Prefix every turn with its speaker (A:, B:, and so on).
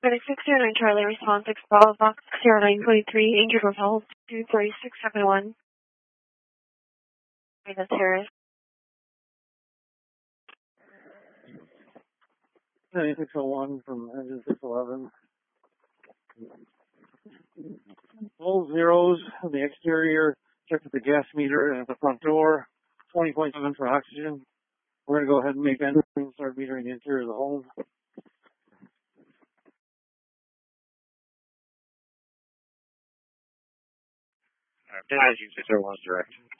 A: 2609 Charlie response, Bravo Box 0923, Angel Hotel 23671. The Terrace.
B: 9601 from engine 611. Full zeros on the exterior. Check with the gas meter at the front door. 20.7 for oxygen. We're going to go ahead and make entry and start metering the interior of the home.
C: As you 601 direct.